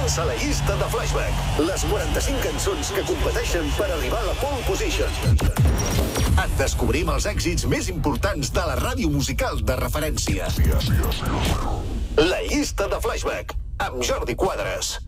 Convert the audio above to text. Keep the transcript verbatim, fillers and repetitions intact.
Comença la llista de Flashback. Les quaranta-cinc cançons que competeixen per arribar a la pole position. Et descobrim els èxits més importants de la ràdio musical de referència. La llista de Flashback, amb Jordi Quadras.